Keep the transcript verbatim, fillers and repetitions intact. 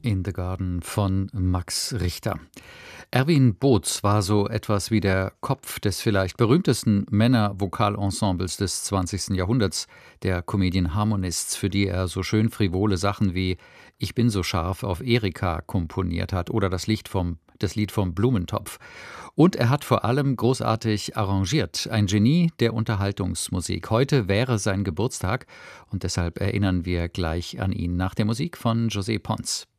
in the Garden von Max Richter. Erwin Boots war so etwas wie der Kopf des vielleicht berühmtesten Männer-Vokalensembles des zwanzigsten Jahrhunderts, der Comedian Harmonists, für die er so schön frivole Sachen wie »Ich bin so scharf« auf Erika komponiert hat oder das Lied vom, das Lied vom Blumentopf. Und er hat vor allem großartig arrangiert. Ein Genie der Unterhaltungsmusik. Heute wäre sein Geburtstag und deshalb erinnern wir gleich an ihn nach der Musik von José Pons.